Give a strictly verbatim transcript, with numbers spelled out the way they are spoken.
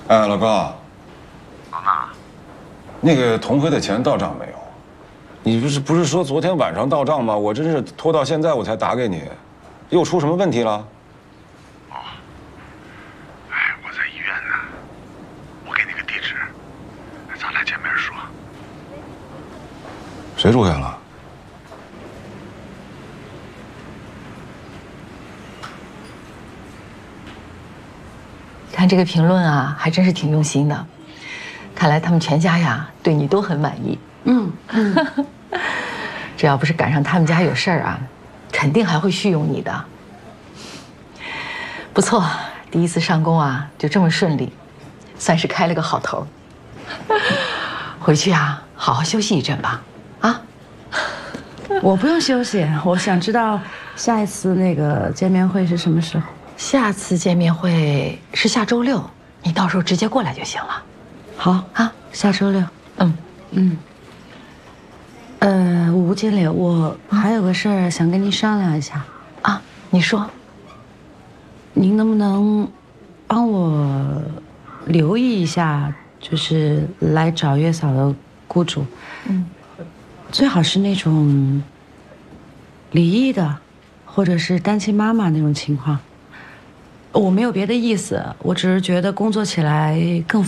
哎，老高，老大，那个童辉的钱到账没有？你不是不是说昨天晚上到账吗？我真是拖到现在我才打给你，又出什么问题了？ 哦，哎，我在医院呢，我给你个地址，咱俩见面说。 谁住院了？ 看这个评论啊，还真是挺用心的。看来他们全家呀，对你都很满意。嗯嗯，这要不是赶上他们家有事儿啊，肯定还会续用你的。不错，第一次上工啊，就这么顺利，算是开了个好头。回去啊，好好休息一阵吧。啊， 我不用休息，我想知道下一次那个见面会是什么时候。 下次见面会是下周六，你到时候直接过来就行了。 好啊，下周六。 嗯嗯。呃，吴经理，我还有个事儿想跟您商量一下。 啊，你说。 您能不能帮我留意一下，就是来找月嫂的雇主？嗯。最好是那种离异的，或者是单亲妈妈那种情况。 我没有别的意思，我只是觉得工作起来更